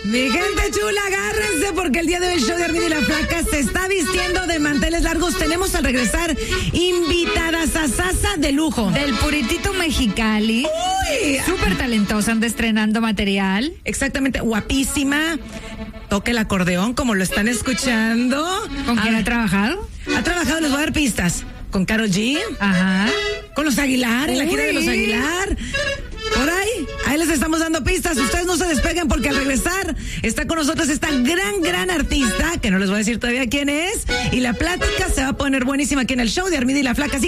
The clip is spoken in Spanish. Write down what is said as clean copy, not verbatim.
Mi gente chula, agárrense porque el día de hoy el show de Armin y la Flaca se está vistiendo de manteles largos. Tenemos al regresar invitadas a Sasa de lujo. Del Puritito Mexicali. ¡Uy! Súper talentosa, anda estrenando material. Exactamente, guapísima. Toca el acordeón como lo están escuchando. ¿Con quién ha trabajado? Ha trabajado, les voy a dar pistas. Con Karol G. Ajá. Con los Aguilar, en la gira de los Aguilar. Por ahí les estamos dando pistas. Ustedes no se despeguen porque al regresar está con nosotros esta gran artista, que no les voy a decir todavía quién es. Y la plática se va a poner buenísima aquí en el show de Armin y la Flaca. Así